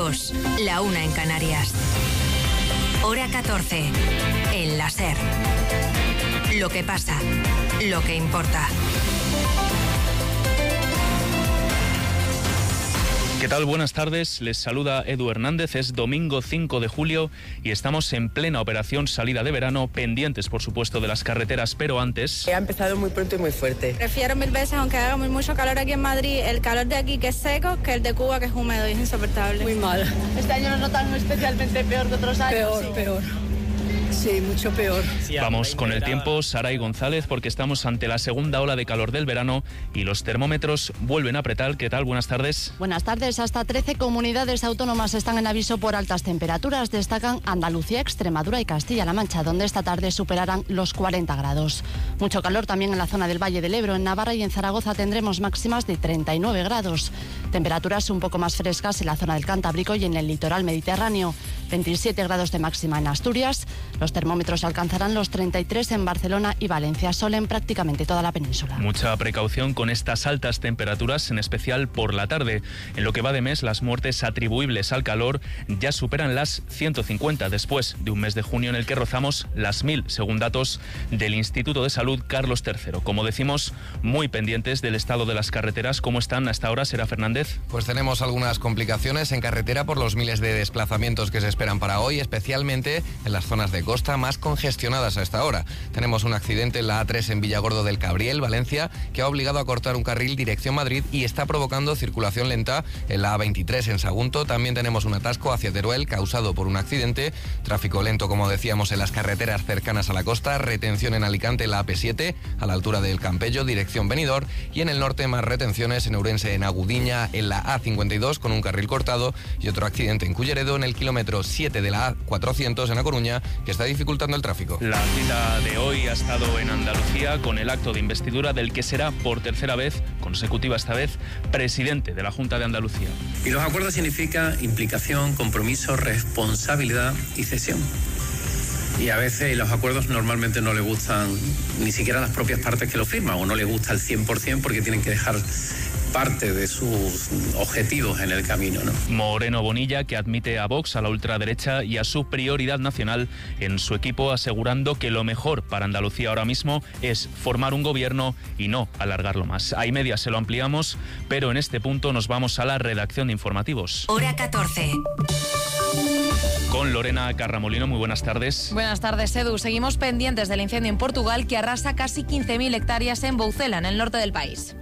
2, la 1 en Canarias. Hora 14, en la SER. Lo que pasa, lo que importa. ¿Qué tal? Buenas tardes, les saluda Edu Hernández, es domingo 5 de julio y estamos en plena operación salida de verano, pendientes por supuesto de las carreteras, pero antes... Ha empezado muy pronto y muy fuerte. Prefiero mil veces, aunque haga mucho calor aquí en Madrid, el calor de aquí que es seco, que el de Cuba que es húmedo y es insoportable. Muy mal. Este año nos notan especialmente peor que otros años. Peor. Sí, mucho peor. Vamos con el tiempo, Saray González, porque estamos ante la segunda ola de calor del verano y los termómetros vuelven a apretar. ¿Qué tal? Buenas tardes. Buenas tardes. Hasta 13 comunidades autónomas están en aviso por altas temperaturas. Destacan Andalucía, Extremadura y Castilla-La Mancha, donde esta tarde superarán los 40 grados. Mucho calor también en la zona del Valle del Ebro. En Navarra y en Zaragoza tendremos máximas de 39 grados. Temperaturas un poco más frescas en la zona del Cantábrico y en el litoral mediterráneo. 27 grados de máxima en Asturias. Los termómetros alcanzarán los 33 en Barcelona y Valencia, sol en prácticamente toda la península. Mucha precaución con estas altas temperaturas, en especial por la tarde. En lo que va de mes, las muertes atribuibles al calor ya superan las 150 después de un mes de junio en el que rozamos las 1000, según datos del Instituto de Salud Carlos III. Como decimos, muy pendientes del estado de las carreteras. ¿Cómo están hasta ahora, Sera Fernández? Pues tenemos algunas complicaciones en carretera por los miles de desplazamientos que se esperan para hoy, especialmente en las zonas de costa más congestionadas a esta hora. Tenemos un accidente en la A3 en Villargordo del Cabriel, Valencia, que ha obligado a cortar un carril dirección Madrid y está provocando circulación lenta en la A23 en Sagunto. También tenemos un atasco hacia Teruel causado por un accidente. Tráfico lento, como decíamos, en las carreteras cercanas a la costa. Retención en Alicante en la AP7 a la altura del Campello, dirección Benidorm. Y en el norte más retenciones en Ourense, en Agudiña, en la A52 con un carril cortado y otro accidente en Culleredo en el kilómetro 7 de la A400 en A Coruña, que está dificultando el tráfico. La cita de hoy ha estado en Andalucía con el acto de investidura del que será por tercera vez, consecutiva esta vez, presidente de la Junta de Andalucía. Y los acuerdos significan implicación, compromiso, responsabilidad y cesión. Y a veces los acuerdos normalmente no le gustan ni siquiera a las propias partes que lo firman, o no le gusta al 100% porque tienen que dejar parte de sus objetivos en el camino, ¿no? Moreno Bonilla, que admite a Vox, a la ultraderecha y a su prioridad nacional en su equipo, asegurando que lo mejor para Andalucía ahora mismo es formar un gobierno y no alargarlo más. Hay media, se lo ampliamos, pero en este punto nos vamos a la redacción de informativos. Hora 14. Con Lorena Carramolino, muy buenas tardes. Buenas tardes, Edu. Seguimos pendientes del incendio en Portugal que arrasa casi 15.000 hectáreas en Boucela, en el norte del país.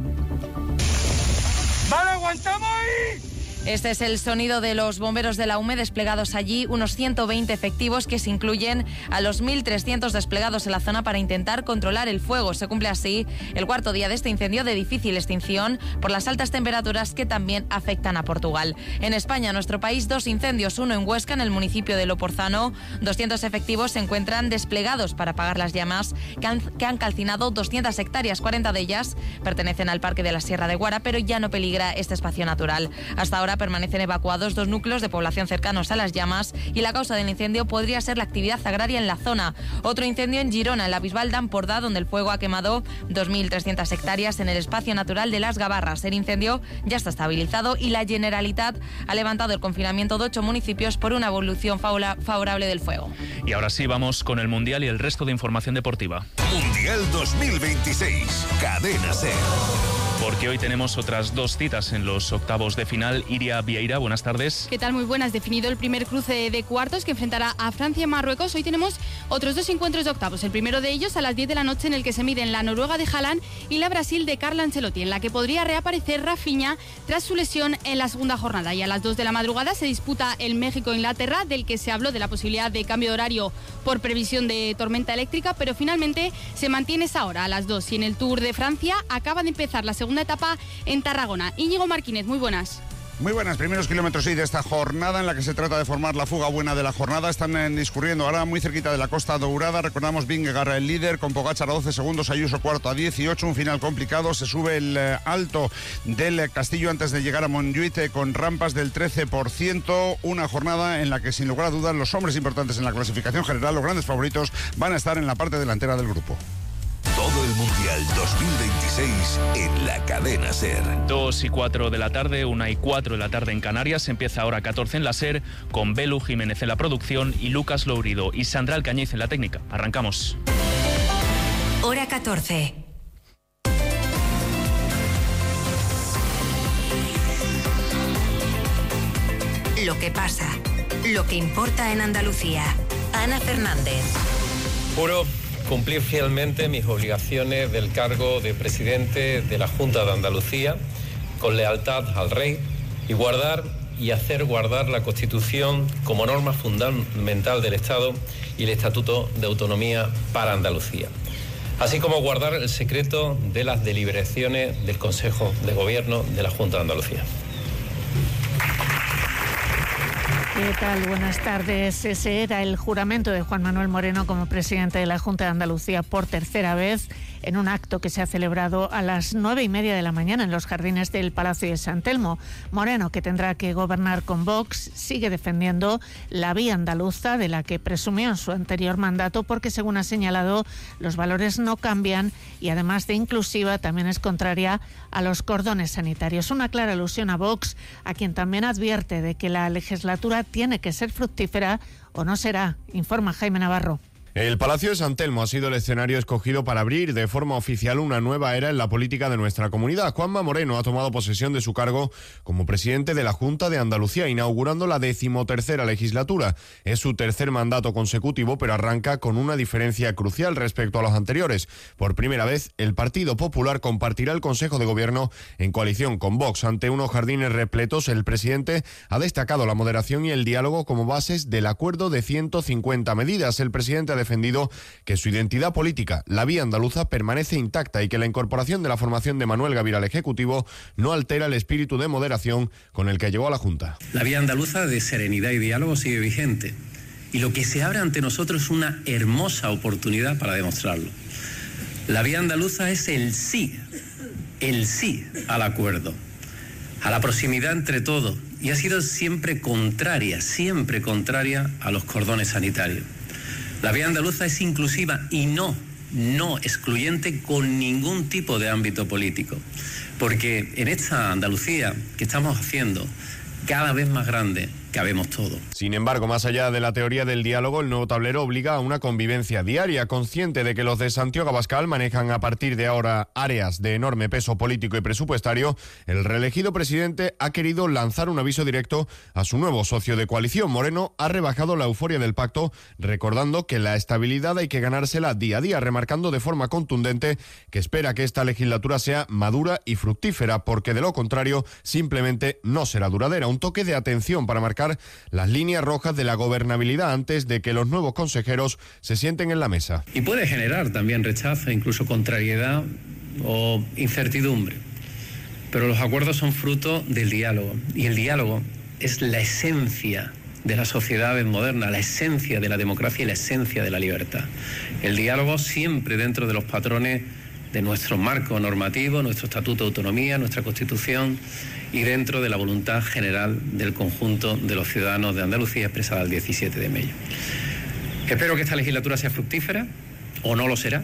¡Vale, aguantamos ahí! Este es el sonido de los bomberos de la UME desplegados allí, unos 120 efectivos que se incluyen a los 1.300 desplegados en la zona para intentar controlar el fuego. Se cumple así el cuarto día de este incendio de difícil extinción por las altas temperaturas que también afectan a Portugal. En España, nuestro país, 2 incendios, uno en Huesca, en el municipio de Loporzano. 200 efectivos se encuentran desplegados para apagar las llamas que han calcinado 200 hectáreas. 40 de ellas pertenecen al Parque de la Sierra de Guara, pero ya no peligra este espacio natural. Hasta ahora permanecen evacuados 2 núcleos de población cercanos a las llamas y la causa del incendio podría ser la actividad agraria en la zona. Otro incendio en Girona, en la Bisbal d'Empordà, donde el fuego ha quemado 2.300 hectáreas en el espacio natural de Las Gavarras. El incendio ya está estabilizado y la Generalitat ha levantado el confinamiento de 8 municipios por una evolución favorable del fuego. Y ahora sí, vamos con el Mundial y el resto de información deportiva. Mundial 2026, Cadena SER. Porque hoy tenemos otras 2 citas en los octavos de final. Iria Vieira, buenas tardes. ¿Qué tal? Muy buenas. Definido el primer cruce de cuartos que enfrentará a Francia y Marruecos. Hoy tenemos otros 2 encuentros de octavos. El primero de ellos a las 10 de la noche, en el que se miden la Noruega de Haaland y la Brasil de Carlo Ancelotti, en la que podría reaparecer Rafinha tras su lesión en la segunda jornada. Y a las 2 de la madrugada se disputa el México-Inglaterra, del que se habló de la posibilidad de cambio de horario por previsión de tormenta eléctrica, pero finalmente se mantiene esa hora a las 2. Y en el Tour de Francia acaba de empezar la segunda etapa en Tarragona. Íñigo Martínez, muy buenas. Muy buenas, primeros kilómetros de esta jornada en la que se trata de formar la fuga buena de la jornada. Están discurriendo ahora muy cerquita de la Costa Dourada. Recordamos Vingegaard el líder con Pogačar a 12 segundos, Ayuso cuarto a 18. Un final complicado. Se sube el alto del Castillo antes de llegar a Montjuïc con rampas del 13%. Una jornada en la que sin lugar a dudas los hombres importantes en la clasificación general, los grandes favoritos, van a estar en la parte delantera del grupo. Todo todo el Mundial 2026 en la cadena SER. 2 y 4 de la tarde, 1 y 4 de la tarde en Canarias. Empieza ahora 14 en la SER, con Belu Jiménez en la producción y Lucas Lourido y Sandra Alcañiz en la técnica. Arrancamos. Hora 14. Lo que pasa, lo que importa en Andalucía. Ana Fernández. Juro cumplir fielmente mis obligaciones del cargo de presidente de la Junta de Andalucía, con lealtad al Rey, y guardar y hacer guardar la Constitución como norma fundamental del Estado y el Estatuto de Autonomía para Andalucía, así como guardar el secreto de las deliberaciones del Consejo de Gobierno de la Junta de Andalucía. ¿Qué tal? Buenas tardes. Ese era el juramento de Juan Manuel Moreno como presidente de la Junta de Andalucía por tercera vez, en un acto que se ha celebrado a las 9:30 de la mañana en los jardines del Palacio de San Telmo. Moreno, que tendrá que gobernar con Vox, sigue defendiendo la vía andaluza de la que presumió en su anterior mandato, porque, según ha señalado, los valores no cambian y, además de inclusiva, también es contraria a los cordones sanitarios. Una clara alusión a Vox, a quien también advierte de que la legislatura tiene que ser fructífera o no será, informa Jaime Navarro. El Palacio de San Telmo ha sido el escenario escogido para abrir de forma oficial una nueva era en la política de nuestra comunidad. Juanma Moreno ha tomado posesión de su cargo como presidente de la Junta de Andalucía, inaugurando la 13ª legislatura. Es su tercer mandato consecutivo, pero arranca con una diferencia crucial respecto a los anteriores. Por primera vez, el Partido Popular compartirá el Consejo de Gobierno en coalición con Vox. Ante unos jardines repletos, el presidente ha destacado la moderación y el diálogo como bases del acuerdo de 150 medidas. El presidente ha defendido que su identidad política, la vía andaluza, permanece intacta y que la incorporación de la formación de Manuel Gavira al Ejecutivo no altera el espíritu de moderación con el que llegó a la Junta. La vía andaluza de serenidad y diálogo sigue vigente y lo que se abre ante nosotros es una hermosa oportunidad para demostrarlo. La vía andaluza es el sí al acuerdo, a la proximidad entre todos, y ha sido siempre contraria a los cordones sanitarios. La vía andaluza es inclusiva y no excluyente con ningún tipo de ámbito político, porque en esta Andalucía que estamos haciendo cada vez más grande, cabemos todos. Sin embargo, más allá de la teoría del diálogo, el nuevo tablero obliga a una convivencia diaria. Consciente de que los de Santiago Abascal manejan a partir de ahora áreas de enorme peso político y presupuestario, el reelegido presidente ha querido lanzar un aviso directo a su nuevo socio de coalición. Moreno ha rebajado la euforia del pacto, recordando que la estabilidad hay que ganársela día a día, remarcando de forma contundente que espera que esta legislatura sea madura y fructífera, porque de lo contrario simplemente no será duradera. Un toque de atención para marcar las líneas rojas de la gobernabilidad antes de que los nuevos consejeros se sienten en la mesa. Y puede generar también rechazo, incluso contrariedad o incertidumbre. Pero los acuerdos son fruto del diálogo, y el diálogo es la esencia de las sociedades modernas, la esencia de la democracia y la esencia de la libertad. El diálogo siempre dentro de los patrones de nuestro marco normativo, nuestro Estatuto de Autonomía, nuestra Constitución, y dentro de la voluntad general del conjunto de los ciudadanos de Andalucía expresada el 17 de mayo. Espero que esta legislatura sea fructífera, o no lo será.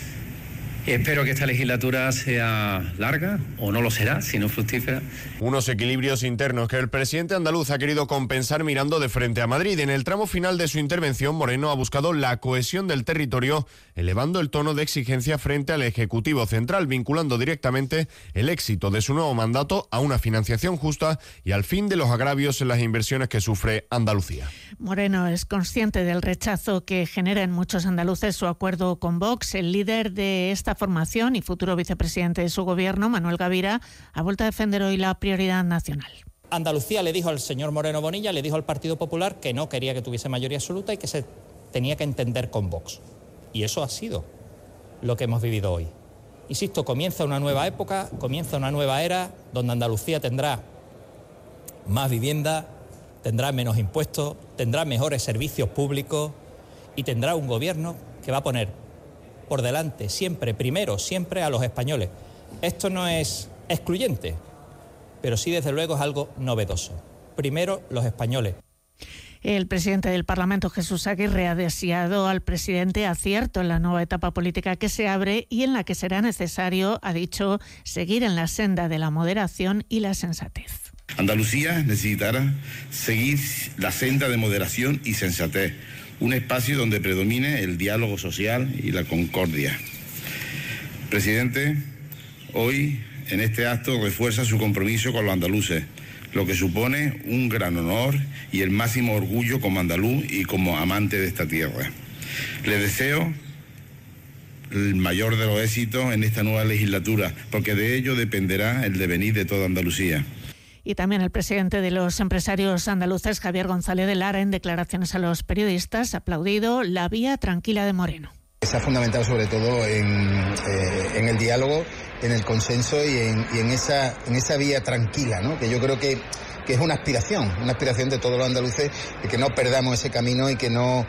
Espero que esta legislatura sea larga, o no lo será, si no fructífera. Unos equilibrios internos que el presidente andaluz ha querido compensar mirando de frente a Madrid. En el tramo final de su intervención, Moreno ha buscado la cohesión del territorio, elevando el tono de exigencia frente al Ejecutivo Central, vinculando directamente el éxito de su nuevo mandato a una financiación justa y al fin de los agravios en las inversiones que sufre Andalucía. Moreno es consciente del rechazo que genera en muchos andaluces su acuerdo con Vox. El líder de esta formación y futuro vicepresidente de su gobierno, Manuel Gavira, ha vuelto a defender hoy la prioridad nacional. Andalucía le dijo al señor Moreno Bonilla, le dijo al Partido Popular que no quería que tuviese mayoría absoluta y que se tenía que entender con Vox. Y eso ha sido lo que hemos vivido hoy. Insisto, comienza una nueva época, comienza una nueva era donde Andalucía tendrá más vivienda, tendrá menos impuestos, tendrá mejores servicios públicos y tendrá un gobierno que va a poner por delante siempre, primero, siempre a los españoles. Esto no es excluyente, pero sí desde luego es algo novedoso. Primero los españoles. El presidente del Parlamento, Jesús Aguirre, ha deseado al presidente acierto en la nueva etapa política que se abre y en la que será necesario, ha dicho, seguir en la senda de la moderación y la sensatez. Andalucía necesitará seguir la senda de moderación y sensatez, un espacio donde predomine el diálogo social y la concordia. Presidente, hoy en este acto refuerza su compromiso con los andaluces, lo que supone un gran honor y el máximo orgullo como andaluz y como amante de esta tierra. Le deseo el mayor de los éxitos en esta nueva legislatura, porque de ello dependerá el devenir de toda Andalucía. Y también el presidente de los empresarios andaluces, Javier González de Lara, en declaraciones a los periodistas, ha aplaudido la vía tranquila de Moreno. Se ha fundamentado sobre todo en el diálogo, en el consenso y en esa vía tranquila, ¿no? Que yo creo que es una aspiración de todos los andaluces, de que no perdamos ese camino y que no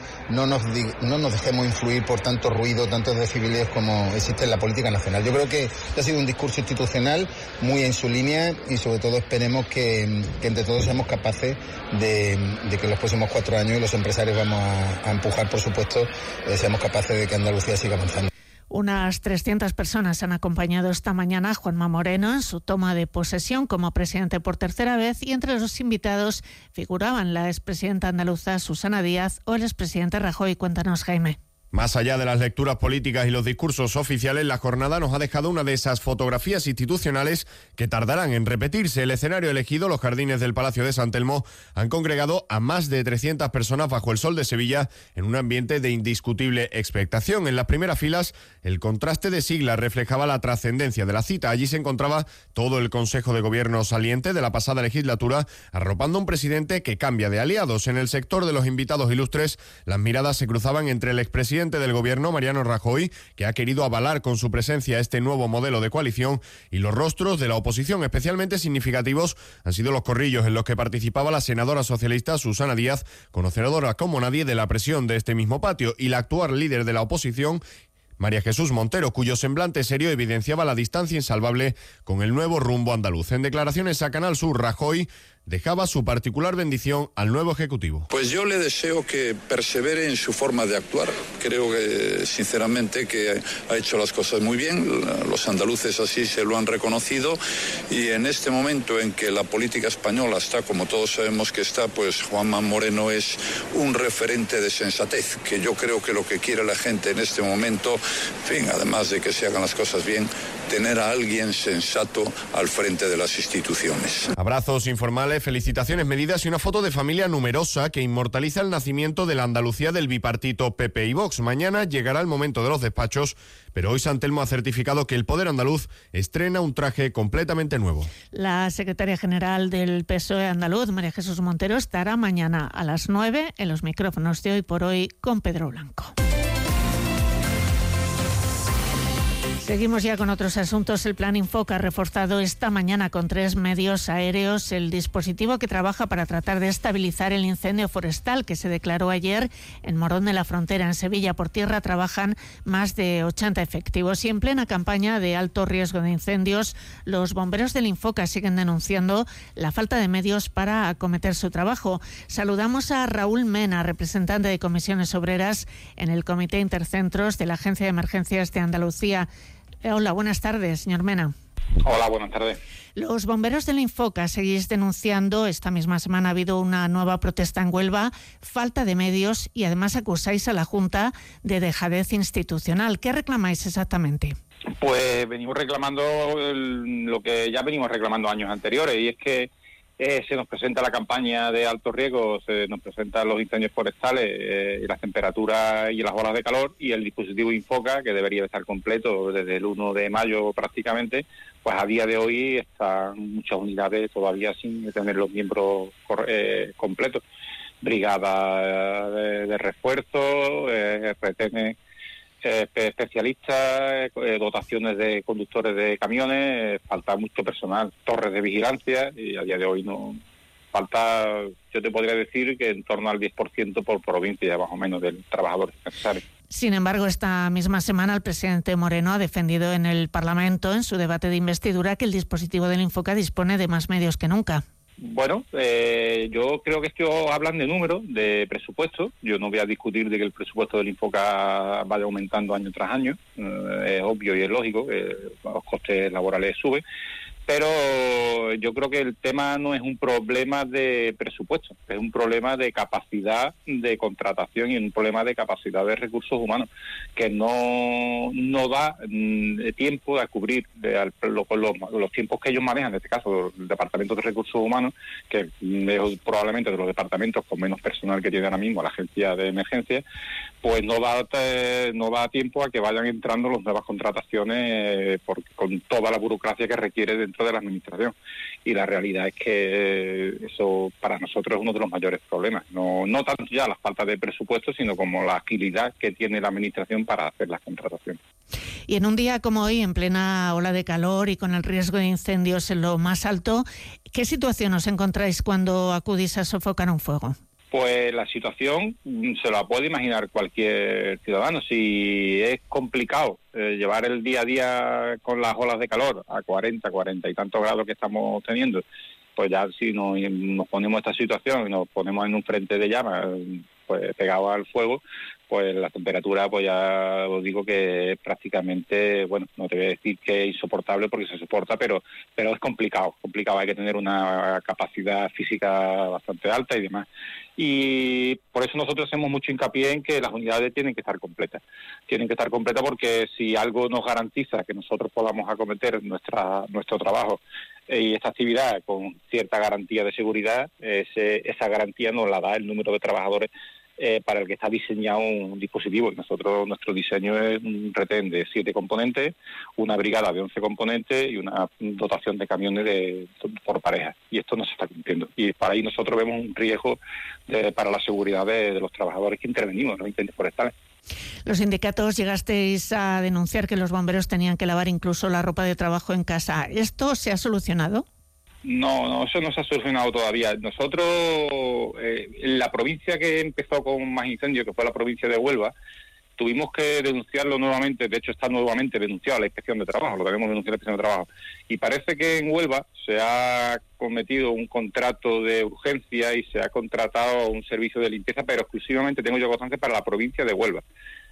nos dejemos influir por tanto ruido, tantos decibelios como existe en la política nacional. Yo creo que ha sido un discurso institucional muy en su línea y sobre todo esperemos que entre todos seamos capaces de que en los próximos 4 años los empresarios vamos a empujar, por supuesto, seamos capaces de que Andalucía siga avanzando. Unas 300 personas han acompañado esta mañana a Juanma Moreno en su toma de posesión como presidente por tercera vez y entre los invitados figuraban la expresidenta andaluza Susana Díaz o el expresidente Rajoy. Cuéntanos, Jaime. Más allá de las lecturas políticas y los discursos oficiales, la jornada nos ha dejado una de esas fotografías institucionales que tardarán en repetirse. El escenario elegido, los jardines del Palacio de San Telmo, han congregado a más de 300 personas bajo el sol de Sevilla en un ambiente de indiscutible expectación. En las primeras filas, el contraste de siglas reflejaba la trascendencia de la cita. Allí se encontraba todo el Consejo de Gobierno saliente de la pasada legislatura, arropando a un presidente que cambia de aliados. En el sector de los invitados ilustres, las miradas se cruzaban entre el expresidente del Gobierno, Mariano Rajoy, que ha querido avalar con su presencia este nuevo modelo de coalición, y los rostros de la oposición. Especialmente significativos han sido los corrillos en los que participaba la senadora socialista Susana Díaz, conocedora como nadie de la presión de este mismo patio, y la actual líder de la oposición, María Jesús Montero, cuyo semblante serio evidenciaba la distancia insalvable con el nuevo rumbo andaluz. En declaraciones a Canal Sur, Rajoy dejaba su particular bendición al nuevo Ejecutivo. Pues yo le deseo que persevere en su forma de actuar. Creo que, sinceramente, que ha hecho las cosas muy bien. Los andaluces así se lo han reconocido. Y en este momento en que la política española está, como todos sabemos que está, pues Juanma Moreno es un referente de sensatez, que yo creo que lo que quiere la gente en este momento, en fin, además de que se hagan las cosas bien, tener a alguien sensato al frente de las instituciones. Abrazos informales, felicitaciones medidas y una foto de familia numerosa que inmortaliza el nacimiento de la Andalucía del bipartito PP y Vox. Mañana llegará el momento de los despachos, pero hoy San Telmo ha certificado que el poder andaluz estrena un traje completamente nuevo. La secretaria general del PSOE andaluz, María Jesús Montero, estará mañana a las 9 en los micrófonos de Hoy por Hoy con Pedro Blanco. Seguimos ya con otros asuntos. El Plan Infoca ha reforzado esta mañana con 3 medios aéreos el dispositivo que trabaja para tratar de estabilizar el incendio forestal que se declaró ayer en Morón de la Frontera. En Sevilla, por tierra, trabajan más de 80 efectivos. Y en plena campaña de alto riesgo de incendios, los bomberos del Infoca siguen denunciando la falta de medios para acometer su trabajo. Saludamos a Raúl Mena, representante de Comisiones Obreras en el Comité Intercentros de la Agencia de Emergencias de Andalucía. Hola, buenas tardes, señor Mena. Hola, buenas tardes. Los bomberos del Infoca seguís denunciando, esta misma semana ha habido una nueva protesta en Huelva, falta de medios y además acusáis a la Junta de dejadez institucional. ¿Qué reclamáis exactamente? Pues venimos reclamando lo que ya venimos reclamando años anteriores, y es que se nos presenta la campaña de alto riesgo, se nos presentan los incendios forestales, y las temperaturas y las olas de calor, y el dispositivo Infoca, que debería estar completo desde el 1 de mayo prácticamente, pues a día de hoy están muchas unidades todavía sin tener los miembros completos. Brigada de refuerzo, RTN, especialistas, dotaciones de conductores de camiones, falta mucho personal, torres de vigilancia, y a día de hoy no falta, yo te podría decir que en torno al 10% por provincia más o menos del trabajador necesario. Sin embargo, esta misma semana el presidente Moreno ha defendido en el Parlamento, en su debate de investidura, que el dispositivo del Infoca dispone de más medios que nunca. Bueno, yo creo que estos hablan de números, de presupuesto. Yo no voy a discutir de que el presupuesto del Infoca vaya aumentando año tras año. Es obvio y es lógico que los costes laborales suben. Pero yo creo que el tema no es un problema de presupuesto, es un problema de capacidad de contratación y un problema de capacidad de recursos humanos, que no da tiempo a cubrir los tiempos que ellos manejan, en este caso el Departamento de Recursos Humanos, que es probablemente de los departamentos con menos personal que tiene ahora mismo la agencia de emergencia, pues no da tiempo a que vayan entrando las nuevas contrataciones con toda la burocracia que requiere dentro de la administración. Y la realidad es que eso para nosotros es uno de los mayores problemas. No tanto ya la falta de presupuesto, sino como la agilidad que tiene la administración para hacer las contrataciones. Y en un día como hoy, en plena ola de calor y con el riesgo de incendios en lo más alto, ¿qué situación os encontráis cuando acudís a sofocar un fuego? Pues la situación se la puede imaginar cualquier ciudadano. Si es complicado llevar el día a día con las olas de calor a 40 y tantos grados que estamos teniendo, pues ya si nos ponemos esta situación y nos ponemos en un frente de llamas, pues pegado al fuego, pues la temperatura, pues ya os digo que es prácticamente, bueno, no te voy a decir que es insoportable porque se soporta, pero es complicado, hay que tener una capacidad física bastante alta y demás. Y por eso nosotros hacemos mucho hincapié en que las unidades tienen que estar completas porque si algo nos garantiza que nosotros podamos acometer nuestro trabajo y esta actividad con cierta garantía de seguridad, esa garantía nos la da el número de trabajadores para el que está diseñado un dispositivo. Nuestro diseño es un retén de 7 componentes, una brigada de 11 componentes y una dotación de camiones por pareja. Y esto no se está cumpliendo. Y para ahí nosotros vemos un riesgo para la seguridad de los trabajadores que intervenimos en los incendios forestales. Los sindicatos llegasteis a denunciar que los bomberos tenían que lavar incluso la ropa de trabajo en casa. ¿Esto se ha solucionado? No, eso no se ha solucionado todavía. Nosotros, en la provincia que empezó con más incendios, que fue la provincia de Huelva, tuvimos que denunciarlo nuevamente. De hecho, está nuevamente denunciado a la Inspección de Trabajo, lo tenemos denunciado a la Inspección de Trabajo. Y parece que en Huelva se ha cometido un contrato de urgencia y se ha contratado un servicio de limpieza, pero exclusivamente, tengo yo constancia, para la provincia de Huelva.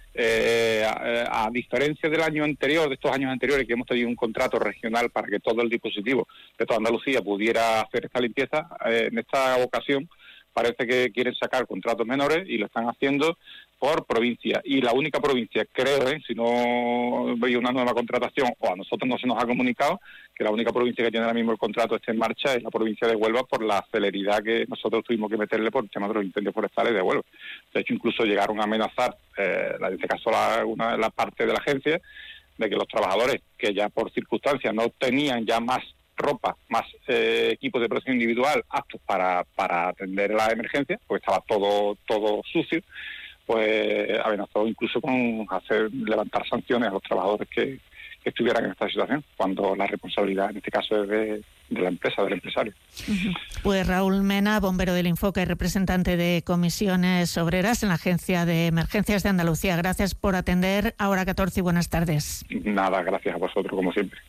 A diferencia del año anterior, de estos años anteriores, que hemos tenido un contrato regional para que todo el dispositivo de toda Andalucía pudiera hacer esta limpieza, en esta ocasión parece que quieren sacar contratos menores y lo están haciendo por provincia. Y la única provincia, creo, si no hay una nueva contratación, o a nosotros no se nos ha comunicado, que la única provincia que tiene ahora mismo el contrato esté en marcha es la provincia de Huelva, por la celeridad que nosotros tuvimos que meterle por el tema de los incendios forestales de Huelva. De hecho, incluso llegaron a amenazar, en este caso la parte de la agencia, de que los trabajadores que ya por circunstancias no tenían ya más ropa, más equipos de protección individual aptos para atender la emergencia, pues estaba todo sucio, pues amenazó incluso con levantar sanciones a los trabajadores que estuvieran en esta situación, cuando la responsabilidad en este caso es de la empresa, del empresario. Pues Raúl Mena, bombero del Infoca y representante de comisiones obreras en la Agencia de Emergencias de Andalucía. Gracias por atender a Hora 14 y buenas tardes. Nada, gracias a vosotros como siempre.